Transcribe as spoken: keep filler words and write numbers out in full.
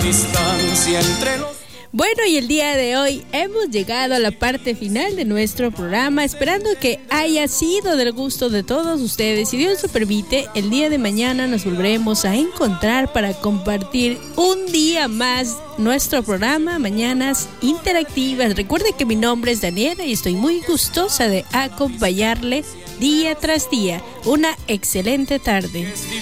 Distancia entre los... Bueno, y el día de hoy hemos llegado a la parte final de nuestro programa, esperando que haya sido del gusto de todos ustedes. Si Dios lo permite, el día de mañana nos volveremos a encontrar para compartir un día más nuestro programa Mañanas Interactivas. Recuerde que mi nombre es Daniela y estoy muy gustosa de acompañarle día tras día. Una excelente tarde.